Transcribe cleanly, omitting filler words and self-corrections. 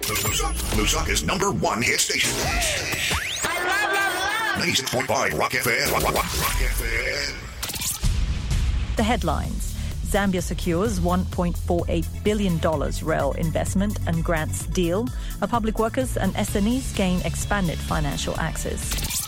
Lusaka's #1 hit station. I love 96.5 Rock FM. Rock FM. The headlines. Zambia secures $1.48 billion rail investment and grants deal. Public workers and SMEs gain expanded financial access.